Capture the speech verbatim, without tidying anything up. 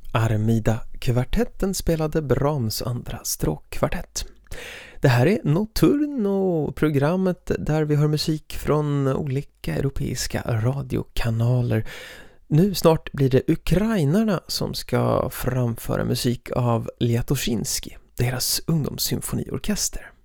Armida-kvartetten spelade Brahms andra stråkkvartett. Det här är Nocturno, programmet där vi hör musik från olika europeiska radiokanaler. Nu snart blir det ukrainarna som ska framföra musik av Liatoshinsky, deras ungdomssymfoniorkester.